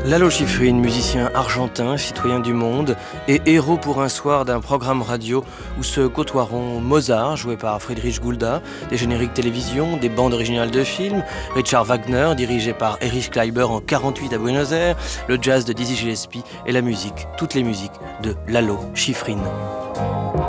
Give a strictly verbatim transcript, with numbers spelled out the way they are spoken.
Lalo Schifrin, musicien argentin, citoyen du monde et héros pour un soir d'un programme radio où se côtoieront Mozart, joué par Friedrich Gulda, des génériques télévision, des bandes originales de films, Richard Wagner, dirigé par Erich Kleiber en quarante-huit à Buenos Aires, le jazz de Dizzy Gillespie et la musique, toutes les musiques de Lalo Schifrin.